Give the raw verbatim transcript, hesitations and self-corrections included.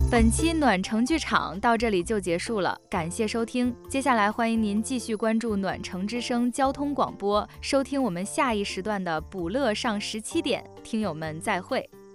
本期暖城剧场到这里就结束了，感谢收听。接下来欢迎您继续关注暖城之声交通广播，收听我们下一时段的补乐上十七点。听友们再会。